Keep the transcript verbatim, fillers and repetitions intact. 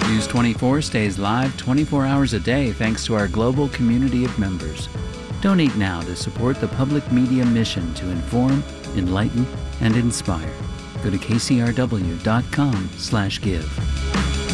News twenty-four stays live twenty-four hours a day thanks to our global community of members. Donate now to support the public media mission to inform, enlighten, and inspire. Go to k c r w dot com slash give.